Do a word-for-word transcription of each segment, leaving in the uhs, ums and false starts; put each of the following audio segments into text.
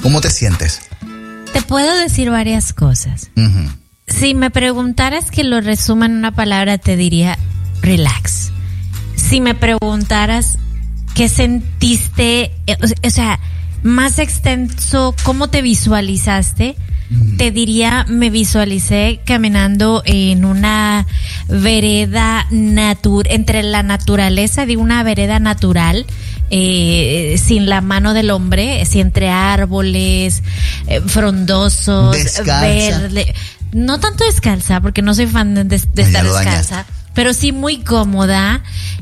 ¿Cómo te sientes? Te puedo decir varias cosas. Uh-huh. Si me preguntaras que lo resuma en una palabra, te diría relax. Si me preguntaras qué sentiste, o sea, más extenso, cómo te visualizaste, uh-huh. te diría, me visualicé caminando en una vereda natur- entre la naturaleza, de una vereda natural, eh, sin la mano del hombre, sí, entre árboles, eh, frondosos, descalza. Verde. No tanto descalza, porque no soy fan de, de, de estar descalza, pero sí muy cómoda,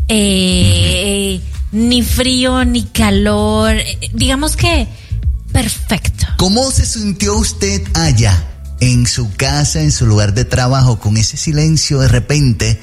eh, uh-huh. ni frío ni calor, digamos que perfecto. ¿Cómo se sintió usted allá, en su casa, en su lugar de trabajo, con ese silencio de repente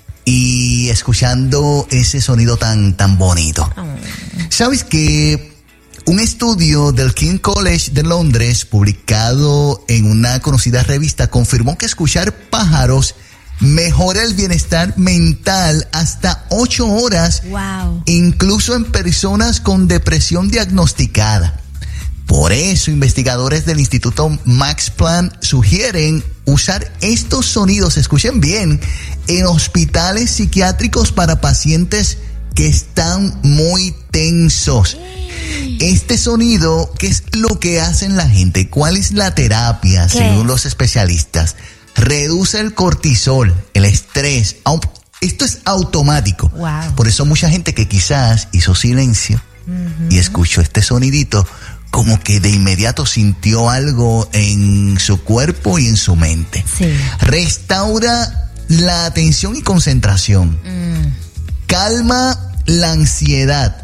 y escuchando ese sonido tan, tan bonito? Oh. ¿Sabes que un estudio del King's College de Londres, publicado en una conocida revista, confirmó que escuchar pájaros mejora el bienestar mental hasta ocho horas, wow. incluso en personas con depresión diagnosticada? Por eso, investigadores del Instituto Max Planck sugieren usar estos sonidos, escuchen bien, en hospitales psiquiátricos para pacientes que están muy tensos. Este sonido, ¿qué es lo que hacen la gente? ¿Cuál es la terapia, ¿Qué? según los especialistas? Reduce el cortisol, el estrés. Esto es automático. Wow. Por eso mucha gente que quizás hizo silencio uh-huh. y escuchó este sonidito, como que de inmediato sintió algo en su cuerpo y en su mente. Sí. Restaura la atención y concentración. Mm. Calma la ansiedad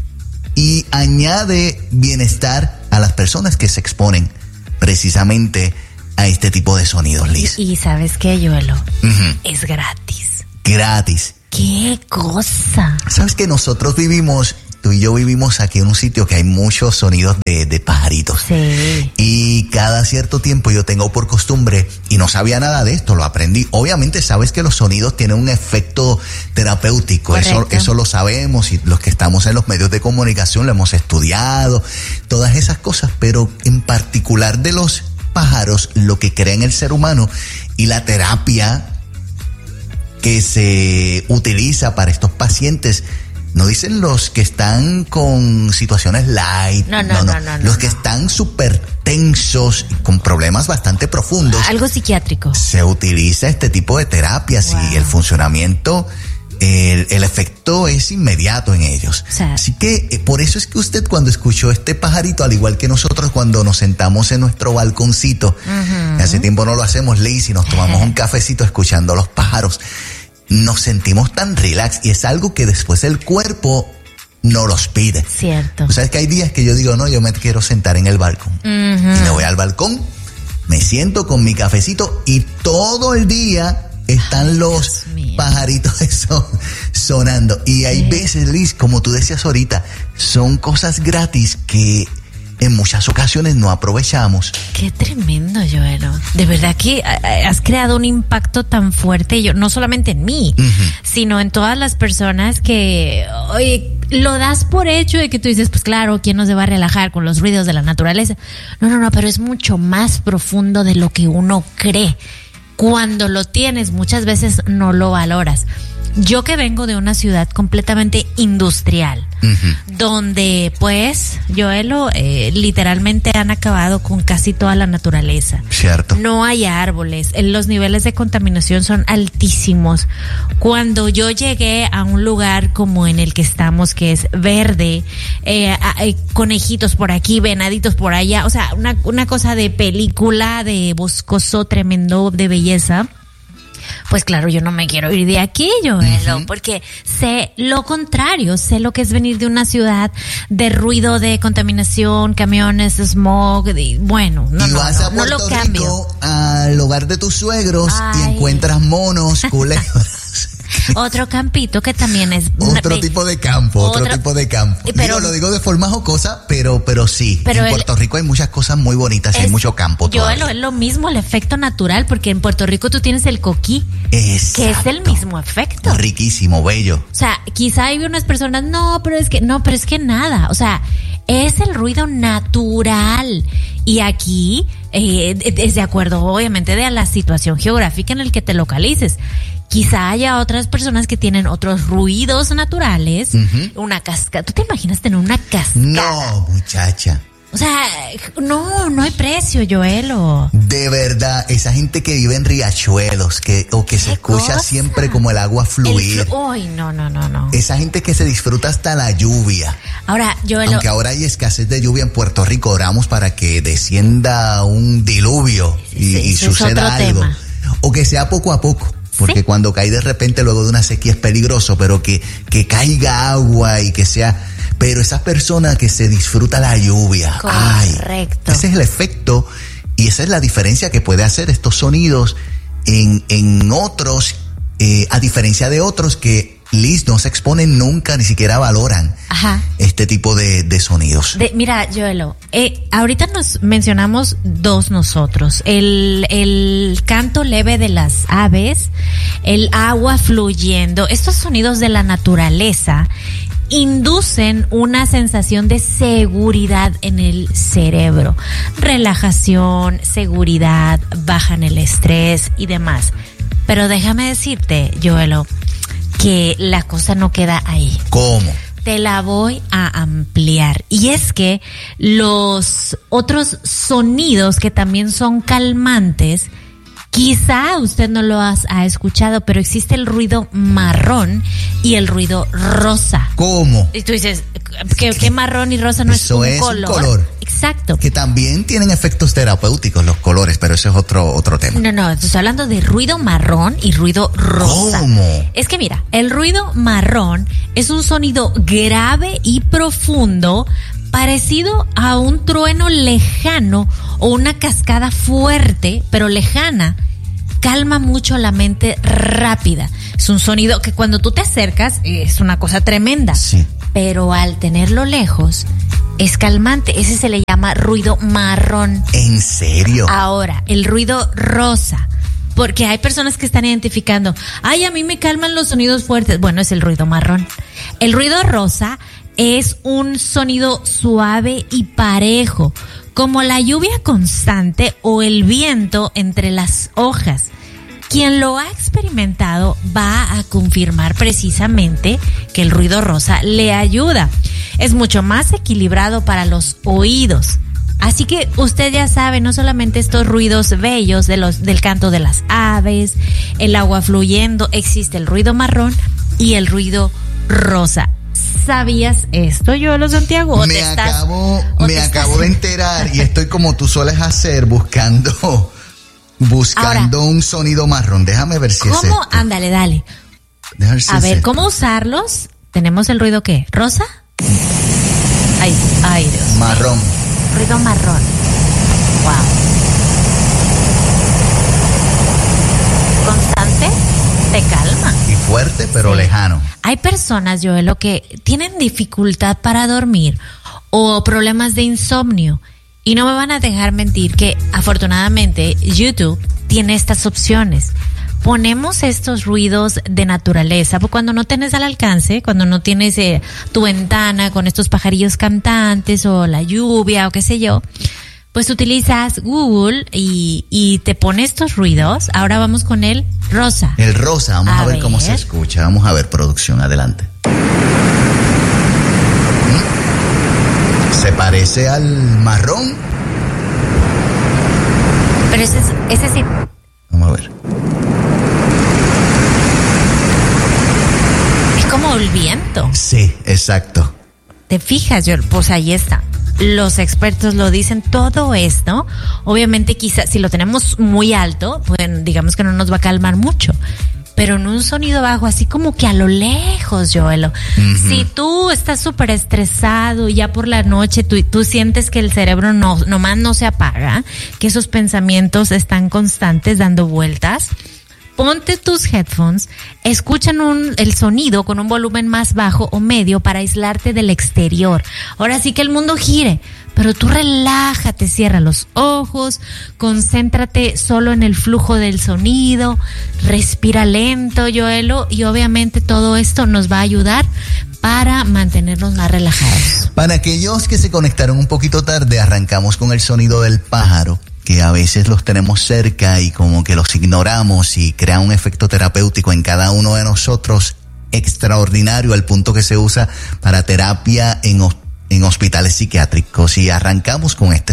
y añade bienestar a las personas que se exponen precisamente a este tipo de sonidos, Liz. Y, y ¿sabes qué, Joelo? Uh-huh. Es gratis. Gratis. ¡Qué cosa! ¿Sabes que nosotros vivimos, tú y yo vivimos aquí en un sitio que hay muchos sonidos de, de pajaritos? Sí. Y cada cierto tiempo yo tengo por costumbre, y no sabía nada de esto, lo aprendí. Obviamente sabes que los sonidos tienen un efecto terapéutico. Eso, eso lo sabemos, y los que estamos en los medios de comunicación lo hemos estudiado, todas esas cosas, pero en particular de los pájaros, lo que crea en el ser humano y la terapia que se utiliza para estos pacientes. No dicen los que están con situaciones light. No, no, no. no, no, no los que no. están súper tensos, con problemas bastante profundos. Algo psiquiátrico. Se utiliza este tipo de terapias wow. y el funcionamiento, el, el efecto es inmediato en ellos. O sea, así que eh, por eso es que usted, cuando escuchó este pajarito, al igual que nosotros cuando nos sentamos en nuestro balconcito, uh-huh. hace tiempo no lo hacemos, Liz, y nos tomamos un cafecito escuchando los pájaros, nos sentimos tan relax, y es algo que después el cuerpo no los pide. Cierto. O sea, es que hay días que yo digo, no, yo me quiero sentar en el balcón. Uh-huh. Y me voy al balcón, me siento con mi cafecito, y todo el día están Ay, los pajaritos son, sonando. Y hay sí. veces, Liz, como tú decías ahorita, son cosas gratis que en muchas ocasiones no aprovechamos. Qué tremendo, Joelo. De verdad que has creado un impacto tan fuerte, yo, no solamente en mí, uh-huh. sino en todas las personas que, oye, lo das por hecho de que tú dices, pues claro, ¿quién no se va a relajar con los ruidos de la naturaleza? No, no, no, pero es mucho más profundo de lo que uno cree. Cuando lo tienes, muchas veces no lo valoras. Yo que vengo de una ciudad completamente industrial, uh-huh. donde pues, Joelo, eh, literalmente han acabado con casi toda la naturaleza. Cierto. No hay árboles, los niveles de contaminación son altísimos. Cuando yo llegué a un lugar como en el que estamos, que es verde, eh, hay conejitos por aquí, venaditos por allá, o sea, una, una cosa de película, de boscoso tremendo, de belleza. Pues claro, yo no me quiero ir de aquí, Joelo, uh-huh. porque sé lo contrario, sé lo que es venir de una ciudad de ruido, de contaminación, camiones, smog, de, bueno, no, y no, vas no, a no lo Puerto cambio. Rico, al hogar de tus suegros, Ay. y encuentras monos, culebras. Otro campito que también es otro tipo de campo, otro, otro tipo de campo. Pero, digo, lo digo de forma jocosa, pero, pero sí. Pero en el, Puerto Rico hay muchas cosas muy bonitas, y hay mucho campo todavía. Yo, es lo mismo, el efecto natural, porque en Puerto Rico tú tienes el coquí, Exacto. que es el mismo efecto. Riquísimo, bello. O sea, quizá hay unas personas, no, pero es que, no, pero es que nada, o sea, es el ruido natural. Y aquí eh, es de acuerdo, obviamente, de la situación geográfica en el que te localices. Quizá haya otras personas que tienen otros ruidos naturales, uh-huh. una cascada. ¿Tú te imaginas tener una cascada? No, muchacha. O sea, no, no hay precio, Joelo. De verdad, esa gente que vive en riachuelos, que o que se escucha cosa? siempre como el agua fluir. El flu- Uy, no, no, no, no. Esa gente que se disfruta hasta la lluvia. Ahora, Joelo. Aunque ahora hay escasez de lluvia en Puerto Rico, oramos para que descienda un diluvio y, sí, y suceda algo. Tema. O que sea poco a poco. Porque ¿sí? cuando cae de repente luego de una sequía es peligroso, pero que, que caiga agua y que sea... Pero esa persona que se disfruta la lluvia. Correcto. Ay, ese es el efecto y esa es la diferencia que puede hacer estos sonidos en, en otros, eh, a diferencia de otros que, Liz, no se exponen nunca, ni siquiera valoran Ajá. este tipo de, de sonidos. De, mira, Joelo, eh, ahorita nos mencionamos dos nosotros, el, el canto leve de las aves, el agua fluyendo, estos sonidos de la naturaleza inducen una sensación de seguridad en el cerebro, relajación, seguridad, bajan el estrés y demás. Pero déjame decirte, Joelo, que la cosa no queda ahí. ¿Cómo? Te la voy a ampliar. Y es que los otros sonidos que también son calmantes, quizá usted no lo has, ha escuchado, pero existe el ruido marrón y el ruido rosa. ¿Cómo? Y tú dices, ¿qué, qué marrón y rosa no eso es un es color? Un color? Exacto. Que también tienen efectos terapéuticos los colores, pero ese es otro, otro tema. No, no, estoy hablando de ruido marrón y ruido rosa. ¿Cómo? Es que mira, el ruido marrón es un sonido grave y profundo, parecido a un trueno lejano o una cascada fuerte, pero lejana. Calma mucho la mente rápida. Es un sonido que cuando tú te acercas es una cosa tremenda. Sí. Pero al tenerlo lejos es calmante. Ese se le llama ruido marrón. ¿En serio? Ahora, el ruido rosa. Porque hay personas que están identificando, ay, a mí me calman los sonidos fuertes. Bueno, es el ruido marrón. El ruido rosa es un sonido suave y parejo, como la lluvia constante o el viento entre las hojas. Quien lo ha experimentado va a confirmar precisamente que el ruido rosa le ayuda. Es mucho más equilibrado para los oídos. Así que usted ya sabe, no solamente estos ruidos bellos de los, del canto de las aves, el agua fluyendo, existe el ruido marrón y el ruido rosa. ¿Sabías esto, Joelo Santiago? Me acabo, me acabo de enterar y estoy como tú sueles hacer, buscando, buscando Ahora, un sonido marrón. Déjame ver si ¿cómo? es esto. Ándale, dale. Déjame ver si A es ver, esto. ¿cómo usarlos? ¿Tenemos el ruido qué? ¿Rosa? Ay, ay, Dios. Marrón. Ruido marrón. Wow. Constante, te calma. Y fuerte, pero sí. lejano. Hay personas, Joelo, que tienen dificultad para dormir o problemas de insomnio. Y no me van a dejar mentir que afortunadamente YouTube tiene estas opciones. Ponemos estos ruidos de naturaleza, porque cuando no tienes al alcance, cuando no tienes eh, tu ventana con estos pajarillos cantantes o la lluvia o qué sé yo, pues utilizas Google y, y te pone estos ruidos. Ahora vamos con el rosa. El rosa, vamos a, a ver, ver cómo se escucha. Vamos a ver, producción, adelante. ¿Mm? ¿Se parece al marrón? Pero ese, ese sí. Vamos a ver. Es como el viento. Sí, exacto. ¿Te fijas? Yo, pues ahí está. Los expertos lo dicen, todo esto, obviamente quizás si lo tenemos muy alto, pues digamos que no nos va a calmar mucho, pero en un sonido bajo, así como que a lo lejos, Joelo. Uh-huh. Si tú estás súper estresado y ya por la noche tú, tú sientes que el cerebro no, nomás no se apaga, que esos pensamientos están constantes dando vueltas, ponte tus headphones, escuchan un, el sonido con un volumen más bajo o medio para aislarte del exterior. Ahora sí que el mundo gire, pero tú relájate, cierra los ojos, concéntrate solo en el flujo del sonido, respira lento, Joelo, y obviamente todo esto nos va a ayudar para mantenernos más relajados. Para aquellos que se conectaron un poquito tarde, arrancamos con el sonido del pájaro, que a veces los tenemos cerca y como que los ignoramos y crea un efecto terapéutico en cada uno de nosotros extraordinario, al punto que se usa para terapia en, en hospitales psiquiátricos. Y arrancamos con este